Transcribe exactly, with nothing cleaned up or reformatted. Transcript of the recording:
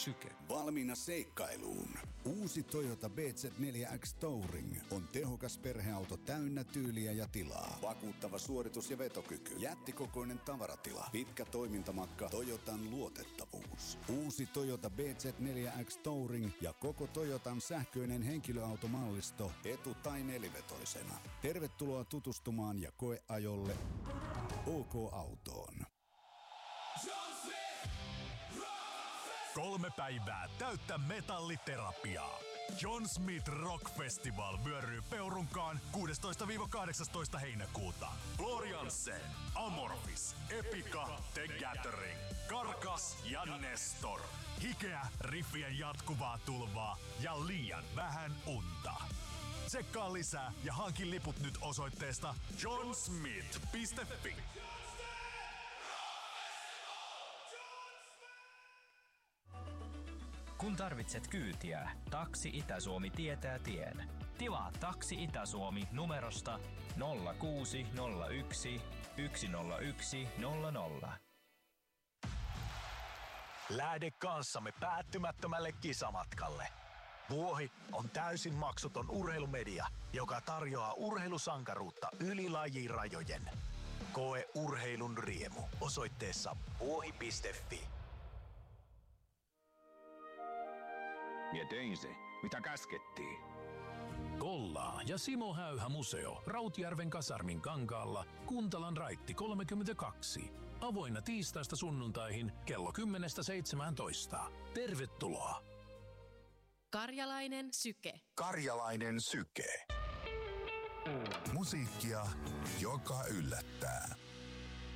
Syke. Valmiina seikkailuun. Uusi Toyota B Z neljä X Touring on tehokas perheauto täynnä tyyliä ja tilaa. Vakuuttava suoritus ja vetokyky. Jättikokoinen tavaratila. Pitkä toimintamatka. Toyotan luotettavuus. Uusi Toyota B Z neljä X Touring ja koko Toyotan sähköinen henkilöautomallisto etu- tai nelivetoisena. Tervetuloa tutustumaan ja koeajolle OK-autoon. Kolme päivää täyttä metalliterapiaa. John Smith Rock Festival vyöryy Peurunkaan kuudestoista kahdeksastoista heinäkuuta. Florianse, Amorphis, Epica, The Gathering, Karkas ja Nestor. Hikeä, riffien jatkuvaa tulvaa ja liian vähän unta. Tsekkaa lisää ja hankin liput nyt osoitteesta john smith piste fi. Kun tarvitset kyytiä, Taksi Itä-Suomi tietää tien. Tilaa Taksi Itä-Suomi numerosta nolla kuusi nolla yksi yksi nolla yksi nolla nolla. Lähde kanssamme päättymättömälle kisamatkalle. Vuohi on täysin maksuton urheilumedia, joka tarjoaa urheilusankaruutta yli lajirajojen. Koe urheilun riemu osoitteessa vuohi piste fi. Mie tein se, mitä käskettiin. Kolla ja Simo Häyhä museo Rautjärven kasarmin kankaalla, Kuntalan raitti kolmekymmentäkaksi. Avoinna tiistaista sunnuntaihin kello kymmenestä seitsemääntoista. Tervetuloa! Karjalainen Syke. Karjalainen Syke. Musiikkia, joka yllättää.